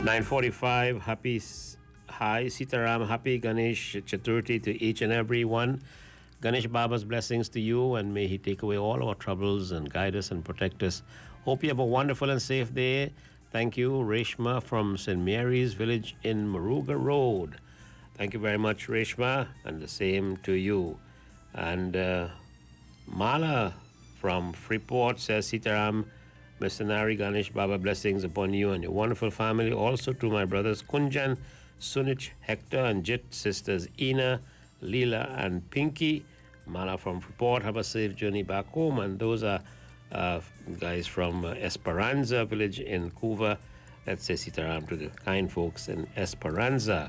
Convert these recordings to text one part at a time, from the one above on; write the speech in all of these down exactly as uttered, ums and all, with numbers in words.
nine forty-five, happy, s- hi, Sitaram, happy Ganesh Chaturthi to each and every one. Ganesh Baba's blessings to you, and may he take away all our troubles and guide us and protect us. Hope you have a wonderful and safe day. Thank you, Reshma from Saint Mary's Village in Maruga Road. Thank you very much, Reshma, and the same to you. And uh, Mala from Freeport says, Sitaram, Mister Nari Ganesh Baba, blessings upon you and your wonderful family. Also to my brothers Kunjan, Sunich, Hector, and Jit, sisters Ina, Leela, and Pinky. Mala from Freeport, have a safe journey back home. And those are uh, guys from uh, Esperanza village in Cuba. Let's say Sitaram to the kind folks in Esperanza.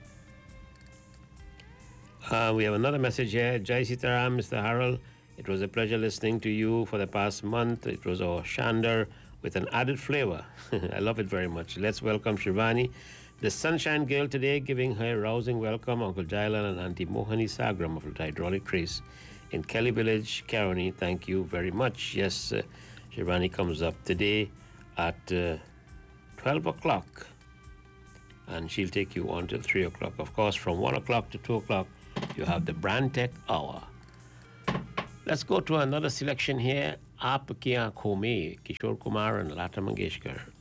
Uh, we have another message here. Jai Sitaram, Mister Harold. It was a pleasure listening to you for the past month. It was our Shandar with an added flavor. I love it very much. Let's welcome Shivani, the Sunshine Girl, today, giving her a rousing welcome. Uncle Jailan and Auntie Mohani Sagram of the Hydraulic Trace in Kelly Village, Caroni. Thank you very much. Yes, uh, Shivani comes up today at uh, twelve o'clock, and she'll take you on till three o'clock. Of course, from one o'clock to two o'clock, you have the Brand Tech Hour. Let's go to another selection here. Aap Kya Kho Mein, Kishore Kumar and Lata Mangeshkar.